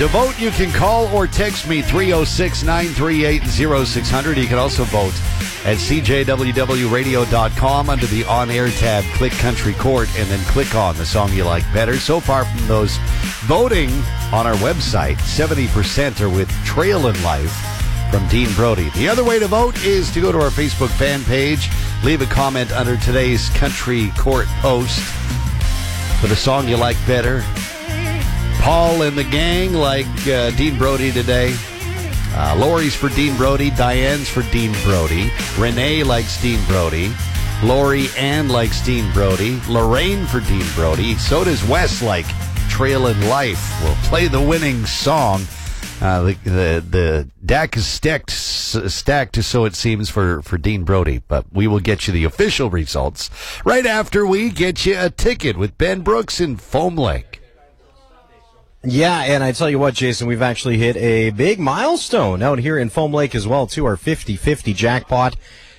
To vote, you can call or text me 306-938-0600. You can also vote at cjwwradio.com under the on-air tab. Click Country Court and then click on the song you like better. So far from those voting on our website, 70% are with Trailin' Life from Dean Brody. The other way to vote is to go to our Facebook fan page, leave a comment under today's Country Court post for the song you like better. Paul and the gang like Dean Brody today. Lori's for Dean Brody. Diane's for Dean Brody. Renee likes Dean Brody. Lori Ann likes Dean Brody. Lorraine for Dean Brody. So does Wes like Trailin' Life. We'll play the winning song. The deck is stacked, so it seems, for Dean Brody. But we will get you the official results right after we get you a ticket with Ben Brooks in Foam Lake. Yeah, and I tell you what, Jason, we've actually hit a big milestone out here in Foam Lake as well, too. Our 50-50 jackpot,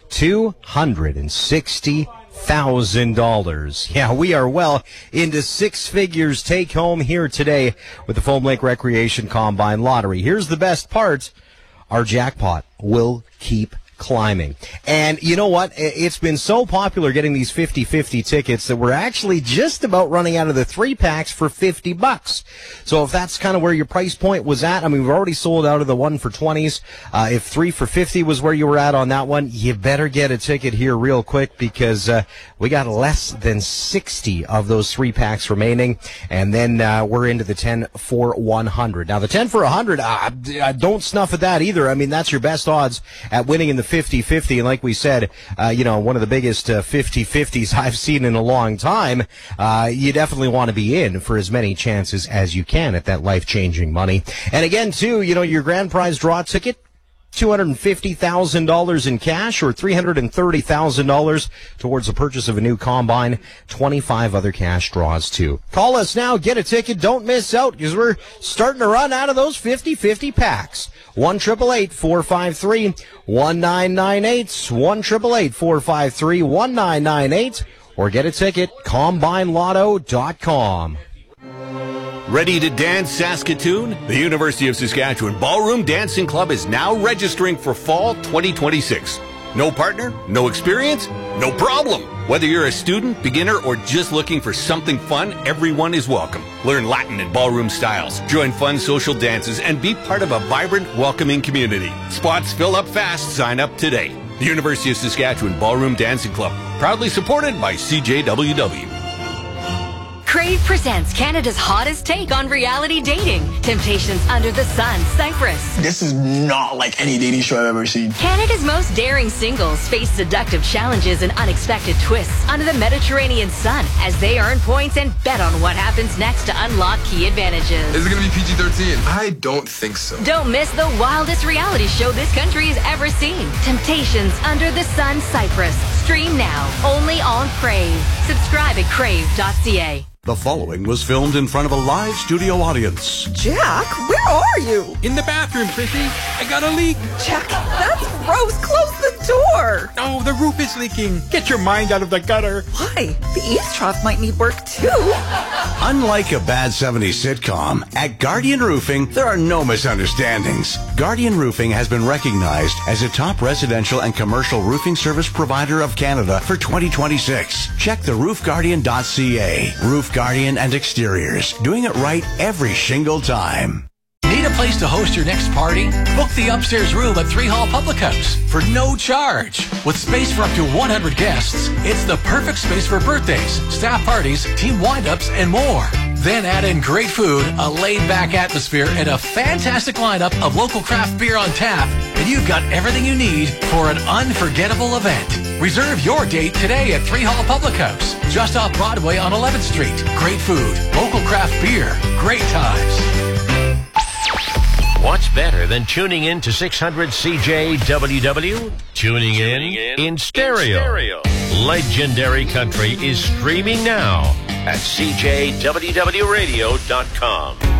$260,000. Yeah, we are well into six figures take home here today with the Foam Lake Recreation Combine Lottery. Here's the best part. Our jackpot will keep climbing. And you know what? It's been so popular getting these 50-50 tickets that we're actually just about running out of the 3-packs for $50. So if that's kind of where your price point was at, I mean, we've already sold out of the 1 for 20s. If 3 for $50 was where you were at on that one, you better get a ticket here real quick because we got less than 60 of those 3-packs remaining. And then we're into the 10 for 100. Now, the 10 for 100, don't snuff at that either. I mean, that's your best odds at winning in the 50-50, and like we said, one of the biggest 50-50s I've seen in a long time. You definitely want to be in for as many chances as you can at that life-changing money. And again, too, your grand prize draw ticket, $250,000 in cash or $330,000 towards the purchase of a new combine. 25 other cash draws, too. Call us now. Get a ticket. Don't miss out because we're starting to run out of those 50-50 packs. 1-888-453-1998. 1-888-453-1998. Or get a ticket, CombineLotto.com. Ready to dance, Saskatoon? The University of Saskatchewan Ballroom Dancing Club is now registering for Fall 2026. No partner? No experience? No problem. Whether you're a student, beginner, or just looking for something fun, everyone is welcome. Learn Latin and ballroom styles, join fun social dances, and be part of a vibrant, welcoming community. Spots fill up fast. Sign up today. The University of Saskatchewan Ballroom Dancing Club, proudly supported by CJWW. Crave presents Canada's hottest take on reality dating. Temptations Under the Sun, Cyprus. This is not like any dating show I've ever seen. Canada's most daring singles face seductive challenges and unexpected twists under the Mediterranean sun as they earn points and bet on what happens next to unlock key advantages. Is it going to be PG-13? I don't think so. Don't miss the wildest reality show this country has ever seen. Temptations Under the Sun, Cyprus. Stream now, only on Crave. Subscribe at crave.ca. The following was filmed in front of a live studio audience. Jack, where are you? In the bathroom, Prissy. I got a leak. Jack, that's gross. Close the door. Oh, the roof is leaking. Get your mind out of the gutter. Why? The eaves trough might need work, too. Unlike a bad 70s sitcom, at Guardian Roofing, there are no misunderstandings. Guardian Roofing has been recognized as a top residential and commercial roofing service provider of Canada for 2026. Check the roofguardian.ca. Roof Guardian and Exteriors, doing it right every shingle time. Need a place to host your next party? Book the upstairs room at 3 Hall Public House for no charge. With space for up to 100 guests, it's the perfect space for birthdays, staff parties, team wind-ups, and more. Then add in great food, a laid-back atmosphere, and a fantastic lineup of local craft beer on tap, and you've got everything you need for an unforgettable event. Reserve your date today at 3 Hall Public House, just off Broadway on 11th Street. Great food, local craft beer, great times. What's better than tuning in to 600 CJWW? Tuning in stereo. Legendary Country is streaming now at CJWWRadio.com.